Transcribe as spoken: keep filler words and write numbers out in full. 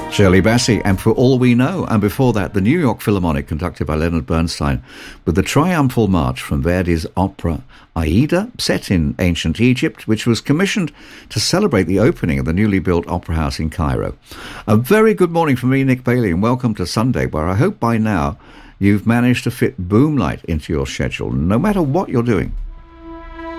Shirley Bassey, and For All We Know, and before that, the New York Philharmonic, conducted by Leonard Bernstein, with the Triumphal March from Verdi's opera Aida, set in ancient Egypt, which was commissioned to celebrate the opening of the newly built Opera House in Cairo. A very good morning from me, Nick Bailey, and welcome to Sunday, where I hope by now you've managed to fit Boomlight into your schedule, no matter what you're doing.